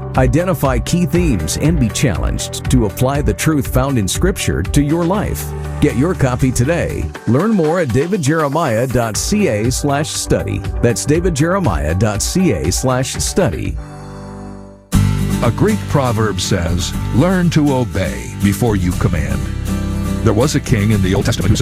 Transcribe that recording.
Identify key themes and be challenged to apply the truth found in Scripture to your life. Get your copy today. Learn more at davidjeremiah.ca/study. That's davidjeremiah.ca/study. A Greek proverb says, "Learn to obey before you command." There was a king in the Old Testament who